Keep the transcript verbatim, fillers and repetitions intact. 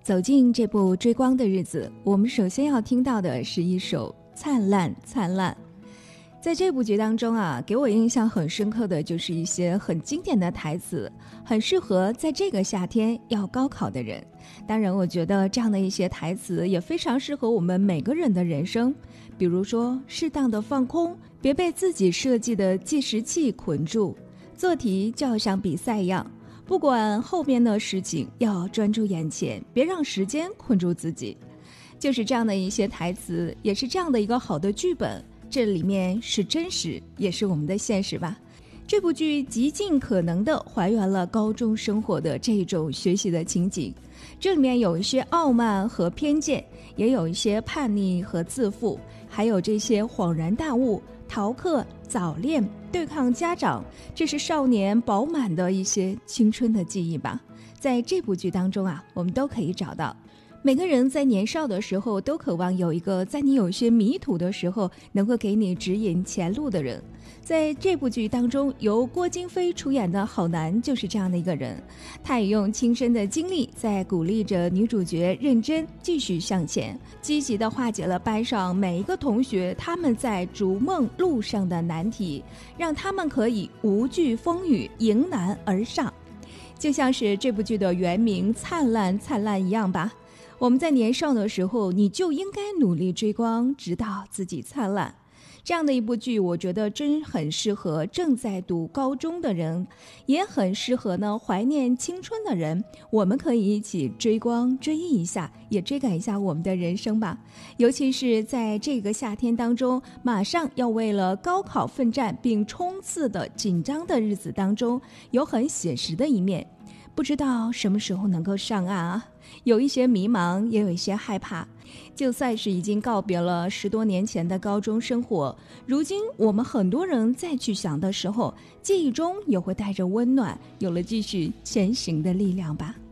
走进这部追光的日子，我们首先要听到的是一首灿烂灿烂。在这部剧当中啊，给我印象很深刻的就是一些很经典的台词，很适合在这个夏天要高考的人。当然我觉得这样的一些台词也非常适合我们每个人的人生，比如说适当的放空，别被自己设计的计时器捆住，做题就要像比赛一样，不管后面的事情要专注眼前，别让时间困住自己。就是这样的一些台词，也是这样的一个好的剧本，这里面是真实，也是我们的现实吧。这部剧极尽可能地还原了高中生活的这种学习的情景，这里面有一些傲慢和偏见，也有一些叛逆和自负，还有这些恍然大悟、逃课、早恋、对抗家长，这是少年饱满的一些青春的记忆吧。在这部剧当中啊，我们都可以找到。每个人在年少的时候都渴望有一个在你有些迷途的时候能够给你指引前路的人。在这部剧当中，由郭京飞出演的郝楠就是这样的一个人，他也用亲身的经历在鼓励着女主角认真继续向前，积极地化解了班上每一个同学他们在逐梦路上的难题，让他们可以无惧风雨，迎难而上。就像是这部剧的原名灿烂灿烂一样吧，我们在年少的时候，你就应该努力追光，直到自己灿烂。这样的一部剧，我觉得真很适合正在读高中的人，也很适合呢怀念青春的人。我们可以一起追光，追忆一下，也追赶一下我们的人生吧。尤其是在这个夏天当中，马上要为了高考奋战并冲刺的紧张的日子当中，有很写实的一面。不知道什么时候能够上岸啊，有一些迷茫，也有一些害怕。就算是已经告别了十多年前的高中生活，如今我们很多人再去想的时候，记忆中也会带着温暖，有了继续前行的力量吧。